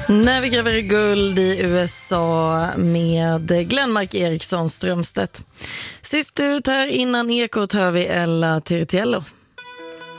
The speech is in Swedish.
När vi gräver guld i USA med Glenmark Eriksson Strömstedt. Sist ut här innan Ekot hör vi Ella Tiritiello.